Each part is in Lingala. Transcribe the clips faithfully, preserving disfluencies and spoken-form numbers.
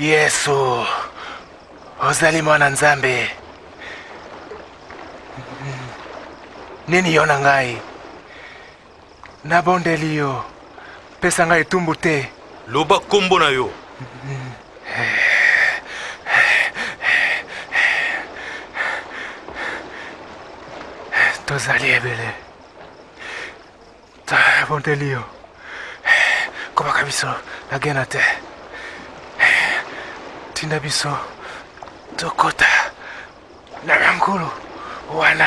Yesu, ozali mwana Nzambe. Nini yona ngai? Nabondeli yo, pesa ngai tumbu te. Loba kombo na yo. Tozali ebele. Nabondeli yo. Komaka biso nagena te. Tinda biso tokota na ngulu wana.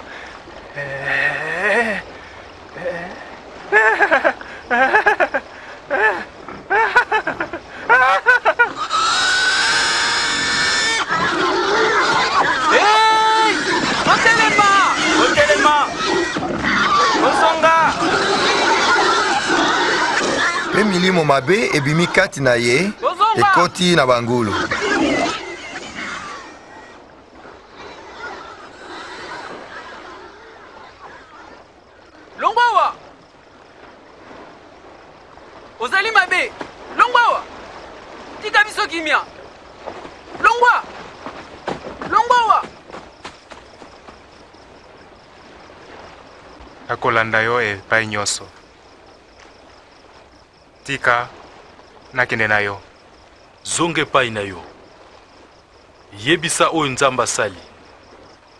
Hey! Otelema! Otelema! Osonga! Pe milimo mabe ebimi kati na ye ekoti na bangulu. Longwawa! Ozali mabe! Longwawa! Tika biso kimia! Longwa! Longwawa! Akolanda yo epai nyonso. Tika nakende na yo. Zonge pai na yo. Yebisa oyo Nzambe asali.